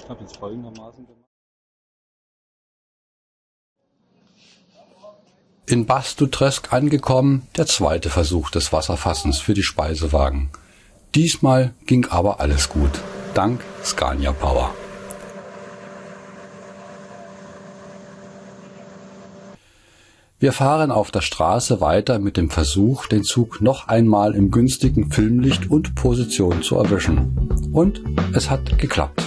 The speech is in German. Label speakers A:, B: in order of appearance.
A: Ich habe jetzt folgendermaßen gemacht.
B: In Bastutresk angekommen, der zweite Versuch des Wasserfassens für die Speisewagen. Diesmal ging aber alles gut, dank Scania Power. Wir fahren auf der Straße weiter mit dem Versuch, den Zug noch einmal im günstigen Filmlicht und Position zu erwischen. Und es hat geklappt.